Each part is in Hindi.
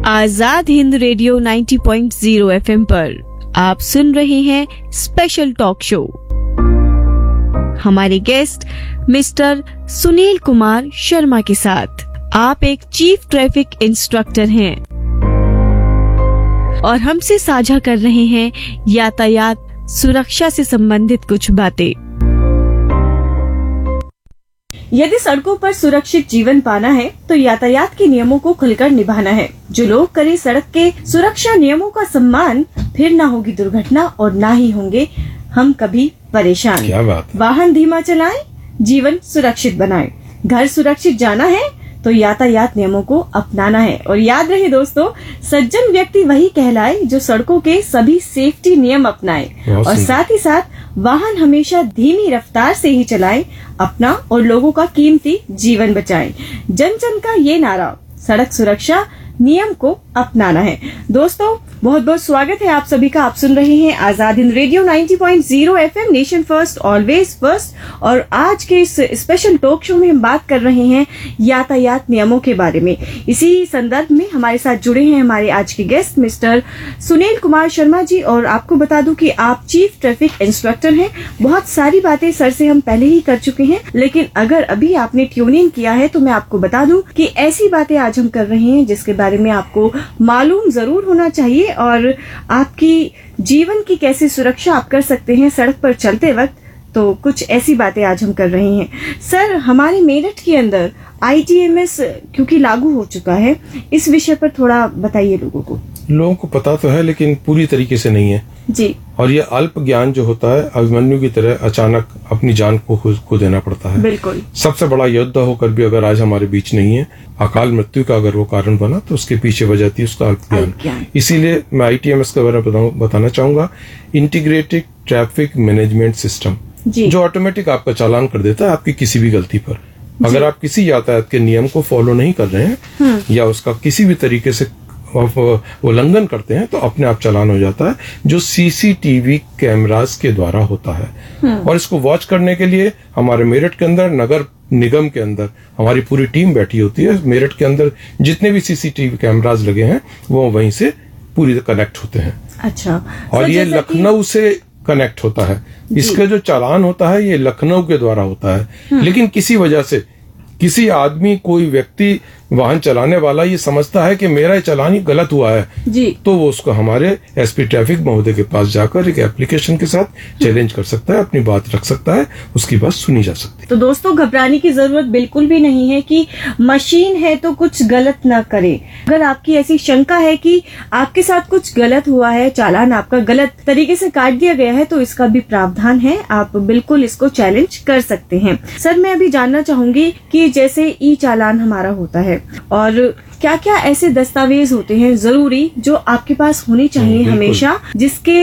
आजाद हिंद रेडियो 90.0 एफएम पर आप सुन रहे हैं स्पेशल टॉक शो। हमारे गेस्ट मिस्टर सुनील कुमार शर्मा के साथ। आप एक चीफ ट्रैफिक इंस्ट्रक्टर हैं और हमसे साझा कर रहे हैं यातायात सुरक्षा से संबंधित कुछ बातें। यदि सड़कों पर सुरक्षित जीवन पाना है तो यातायात के नियमों को खुलकर निभाना है। जो लोग करें सड़क के सुरक्षा नियमों का सम्मान, फिर ना होगी दुर्घटना और ना ही होंगे हम कभी परेशान। क्या बात। वाहन धीमा चलाएं, जीवन सुरक्षित बनाएं। घर सुरक्षित जाना है तो यातायात नियमों को अपनाना है। और याद रहे दोस्तों, सज्जन व्यक्ति वही कहलाए जो सड़कों के सभी सेफ्टी नियम अपनाए और साथ ही साथ वाहन हमेशा धीमी रफ्तार से ही चलाएं, अपना और लोगों का कीमती जीवन बचाएं। जन जन का ये नारा, सड़क सुरक्षा नियम को अपनाना है। दोस्तों बहुत बहुत स्वागत है आप सभी का। आप सुन रहे हैं Azad Hind radio 90.0 FM, nation first always first. और आज के इस स्पेशल टॉक शो में हम बात कर रहे हैं यातायात नियमों के बारे में। इसी संदर्भ में हमारे साथ जुड़े हैं हमारे आज के गेस्ट मिस्टर सुनील कुमार शर्मा जी। और आपको बता दूं कि आप चीफ ट्रैफिक इंस्ट्रक्टर हैं। बहुत सारी बातें सर से हम पहले ही कर चुके हैं, लेकिन अगर अभी आपने ट्यून इन किया है तो मैं आपको बता दूं कि ऐसी बातें आज हम कर रहे हैं जिसके बारे में आपको मालूम जरूर होना चाहिए और आपकी जीवन की कैसे सुरक्षा आप कर सकते हैं सड़क पर चलते वक्त। तो कुछ ऐसी बातें आज हम कर रहे हैं। सर, हमारे मेरठ के अंदर ITMS क्योंकि लागू हो चुका है, इस विषय पर थोड़ा बताइए लोगों को। लोगों को पता तो है लेकिन पूरी तरीके से नहीं है जी। और ये अल्प ज्ञान जो होता है, अभिमन्यु की तरह अचानक अपनी जान को देना पड़ता है। बिल्कुल। सबसे बड़ा योद्धा होकर भी अगर आज हमारे बीच नहीं है, अकाल मृत्यु का अगर वो कारण बना तो उसके पीछे वजह थी उसका अल्प ज्ञान। इसीलिए मैं ITMS के बारे में बताना चाहूंगा। इंटीग्रेटेड ट्रैफिक मैनेजमेंट सिस्टम, जो ऑटोमेटिक आपका चालान कर देता है आपकी किसी भी गलती पर। अगर आप किसी यातायात के नियम को फॉलो नहीं कर रहे हैं या उसका किसी भी तरीके से उल्लंघन करते हैं तो अपने आप चालान हो जाता है, जो CCTV कैमरास के द्वारा होता है। और इसको वॉच करने के लिए हमारे मेरठ के अंदर नगर निगम के अंदर हमारी पूरी टीम बैठी होती है। मेरठ के अंदर जितने भी CCTV कैमरास लगे हैं वो वहीं से पूरी कनेक्ट होते हैं। अच्छा। और ये लखनऊ से कनेक्ट होता है। इसका जो चालान होता है ये लखनऊ के द्वारा होता है, लेकिन किसी वजह से किसी आदमी, कोई व्यक्ति, वाहन चलाने वाला ये समझता है कि मेरा चालान ही गलत हुआ है जी, तो वो उसको हमारे SP ट्रैफिक महोदय के पास जाकर एक एप्लीकेशन के साथ चैलेंज कर सकता है, अपनी बात रख सकता है, उसकी बात सुनी जा सकती है। तो दोस्तों घबराने की जरूरत बिल्कुल भी नहीं है कि मशीन है तो कुछ गलत ना करे। अगर आपकी ऐसी शंका है कि आपके साथ कुछ गलत हुआ है, चालान आपका गलत तरीके से काट दिया गया है, तो इसका भी प्रावधान है, आप बिल्कुल इसको चैलेंज कर सकते हैं। सर, मैं अभी जानना चाहूंगी कि जैसे चालान हमारा होता है और क्या क्या ऐसे दस्तावेज होते हैं जरूरी जो आपके पास होने चाहिए हमेशा, जिसके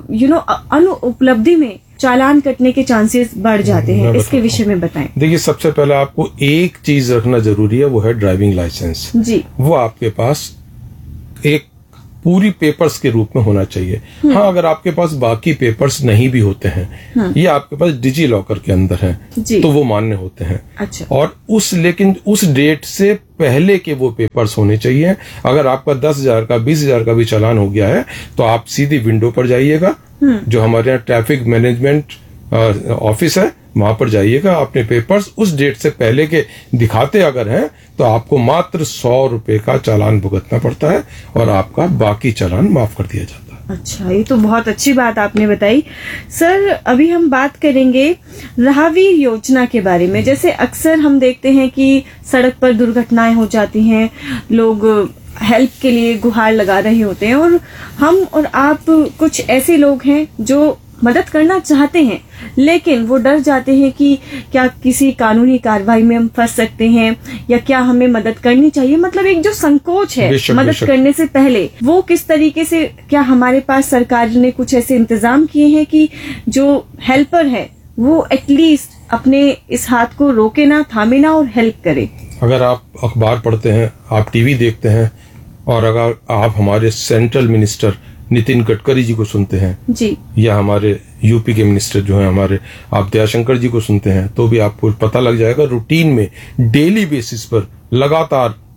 अनुपलब्धि में चालान कटने के चांसेस बढ़ जाते हैं, इसके विषय में बताएं। देखिए, सबसे पहले आपको एक चीज रखना जरूरी है, वो है ड्राइविंग लाइसेंस जी। वो आपके पास एक पूरी पेपर्स के रूप में होना चाहिए। हाँ, अगर आपके पास बाकी पेपर्स नहीं भी होते हैं, ये आपके पास डिजी लॉकर के अंदर है तो वो मान्य होते हैं। अच्छा। और लेकिन उस डेट से पहले के वो पेपर्स होने चाहिए। अगर आपका 10,000 का 20,000 का भी चालान हो गया है तो आप सीधी विंडो पर जाइएगा, जो हमारे यहाँ ट्रैफिक मैनेजमेंट ऑफिस है, वहां पर जाइएगा। अपने पेपर्स उस डेट से पहले के दिखाते अगर हैं तो आपको मात्र 100 रुपए का चालान भुगतना पड़ता है और आपका बाकी चालान माफ कर दिया जाता है। अच्छा, ये तो बहुत अच्छी बात आपने बताई। सर, अभी हम बात करेंगे राहवीर योजना के बारे में। जैसे अक्सर हम देखते हैं कि सड़क पर दुर्घटनाएं हो जाती हैं, लोग हेल्प के लिए गुहार लगा रहे होते हैं और हम और आप कुछ ऐसे लोग हैं जो मदद करना चाहते हैं लेकिन वो डर जाते हैं कि क्या किसी कानूनी कार्रवाई में हम फंस सकते हैं या क्या हमें मदद करनी चाहिए। मतलब एक जो संकोच है मदद करने से पहले, वो किस तरीके से, क्या हमारे पास सरकार ने कुछ ऐसे इंतजाम किए हैं कि जो हेल्पर है वो एटलीस्ट अपने इस हाथ को रोके ना, थामे ना और हेल्प करे। अगर आप अखबार पढ़ते हैं, आप टीवी देखते हैं और अगर आप हमारे सेंट्रल मिनिस्टर नितिन गडकरी जी को सुनते हैं जी, या हमारे यूपी के मिनिस्टर जो हैं हमारे आप दयाशंकर जी को सुनते हैं, तो भी आपको पता लग जाएगा रूटीन में डेली बेसिस पर लगातार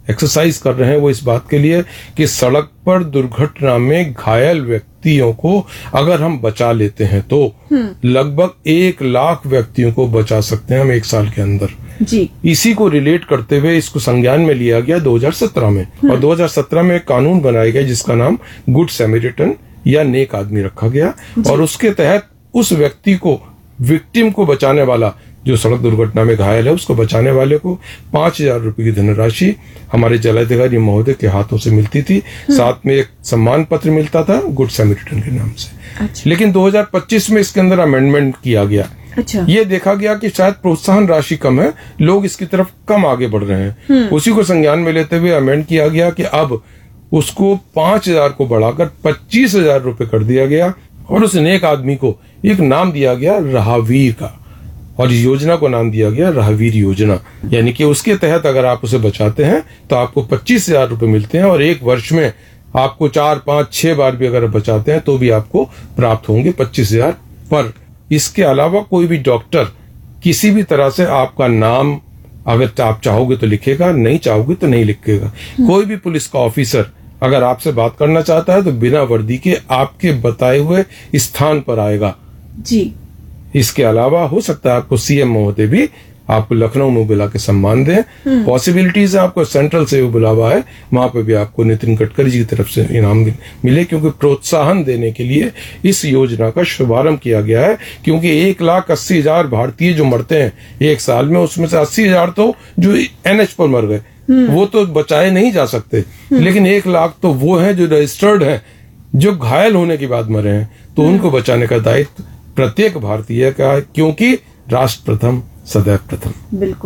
एक्सरसाइज कर रहे हैं वो इस बात के लिए कि सड़क पर दुर्घटना में घायल व्यक्तियों को अगर हम बचा लेते हैं तो लगभग 1 लाख व्यक्तियों को बचा सकते हैं हम 1 साल के अंदर जी। इसी को रिलेट करते हुए इसको संज्ञान में लिया गया 2017 में और 2017 में एक कानून बनाया गया जिसका नाम गुड सैमरिटन या नेक आदमी रखा गया और उसके तहत उस व्यक्ति को, विक्टिम को बचाने वाला, जो सड़क दुर्घटना में घायल है उसको बचाने वाले को 5,000 रुपए की धनराशि हमारे जलाधिकारी महोदय के हाथों से मिलती थी। साथ में एक सम्मान पत्र मिलता था गुड सैमरिटन के नाम से। अच्छा। लेकिन 2025 में इसके अंदर अमेंडमेंट किया गया। अच्छा। ये देखा गया कि शायद प्रोत्साहन राशि कम है, लोग इसकी तरफ कम आगे बढ़ रहे हैं। उसी को संज्ञान में लेते हुए अमेंड किया गया कि अब उसको 5,000 को बढ़ाकर 25,000 रुपए कर दिया गया और उस नेक आदमी को एक नाम दिया गया राहवीर का और इस योजना को नाम दिया गया राहवीर योजना। यानी कि उसके तहत अगर आप उसे बचाते हैं तो आपको 25,000 रुपए मिलते हैं और 1 वर्ष में आपको 4, 5, 6 बार भी अगर बचाते हैं तो भी आपको प्राप्त होंगे 25,000 पर। इसके अलावा कोई भी डॉक्टर किसी भी तरह से आपका नाम अगर आप चाहोगे तो लिखेगा, नहीं चाहोगे तो नहीं लिखेगा। कोई भी पुलिस का ऑफिसर अगर आपसे बात करना चाहता है तो बिना वर्दी के आपके बताए हुए स्थान पर आएगा जी। इसके अलावा हो सकता है आपको सीएम महोदय भी आपको लखनऊ में बुला के सम्मान दें। पॉसिबिलिटीज आपको सेंट्रल से भी बुलावा है, वहां पे भी आपको नितिन गडकरी जी की तरफ से इनाम मिले, क्योंकि प्रोत्साहन देने के लिए इस योजना का शुभारंभ किया गया है। क्योंकि 1,80,000 भारतीय जो मरते हैं 1 साल में, उसमें से 80,000 तो जो NH पर मर गए वो तो बचाए नहीं जा सकते, लेकिन 1 लाख तो वो हैं जो रजिस्टर्ड हैं, जो घायल होने के बाद मरे हैं। तो उनको बचाने का दायित्व प्रत्येक भारतीय का है, क्योंकि राष्ट्र प्रथम सदैव प्रथम। बिल्कुल।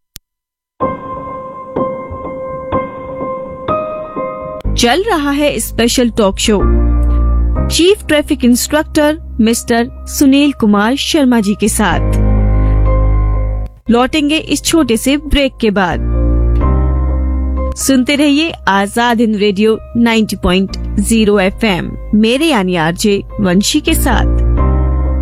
चल रहा है special talk show chief traffic instructor mister Sunil Kumar Sharma ji के साथ। लौटेंगे इस छोटे से ब्रेक के बाद। सुनते रहिए आजाद हिंद रेडियो 90.0 FM मेरे यानी आरजे वंशी के साथ।